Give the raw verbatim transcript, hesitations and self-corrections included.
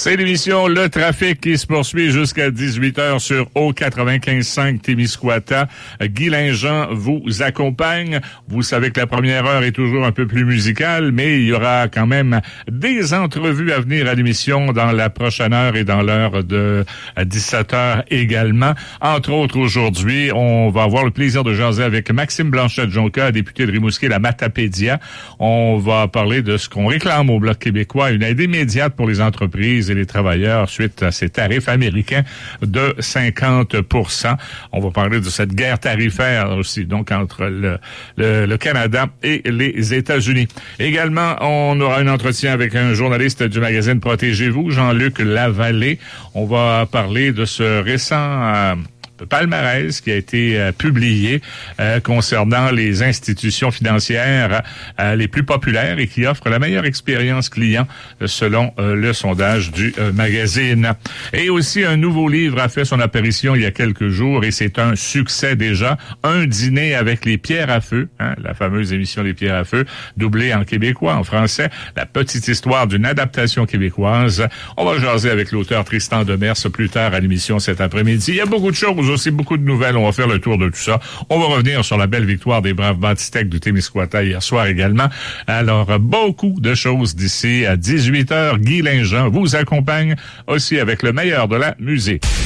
C'est l'émission Le Trafic qui se poursuit jusqu'à dix-huit heures sur O quatre-vingt-quinze cinq Témiscouata. Guy Linjean vous accompagne. Vous savez que la première heure est toujours un peu plus musicale, mais il y aura quand même des entrevues à venir à l'émission dans la prochaine heure et dans l'heure de dix-sept heures également. Entre autres, aujourd'hui, on va avoir le plaisir de jaser avec Maxime Blanchette-Jonca, député de Rimouski, la Matapédia. On va parler de ce qu'on réclame au Bloc québécois, une aide immédiate pour les entreprises et les travailleurs suite à ces tarifs américains de cinquante pour cent. On va parler de cette guerre tarifaire aussi, donc entre le, le, le Canada et les États-Unis. Également, on aura un entretien avec un journaliste du magazine Protégez-vous, Jean-Luc Lavallée. On va parler de ce récent euh, palmarès qui a été euh, publié euh, concernant les institutions financières euh, les plus populaires et qui offrent la meilleure expérience client euh, selon euh, le sondage du euh, magazine. Et aussi un nouveau livre a fait son apparition il y a quelques jours et c'est un succès déjà. Un dîner avec les pierres à feu, hein, la fameuse émission des pierres à feu, doublée en québécois, en français, la petite histoire d'une adaptation québécoise. On va jaser avec l'auteur Tristan Demers plus tard à l'émission cet après-midi. Il y a beaucoup de choses, aussi beaucoup de nouvelles. On va faire le tour de tout ça. On va revenir sur la belle victoire des braves Bâtistec du Témiscouata hier soir également. Alors, beaucoup de choses d'ici à dix-huit heures. Guy Linjean vous accompagne aussi avec le meilleur de la musique.